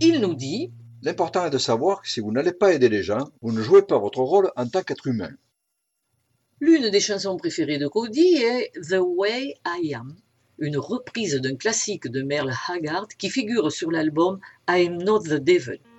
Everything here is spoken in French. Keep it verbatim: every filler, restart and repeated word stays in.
Il nous dit: L'important est de savoir que si vous n'allez pas aider les gens, vous ne jouez pas votre rôle en tant qu'être humain. L'une des chansons préférées de Cody est The Way I Am, une reprise d'un classique de Merle Haggard qui figure sur l'album I'm Not the Devil.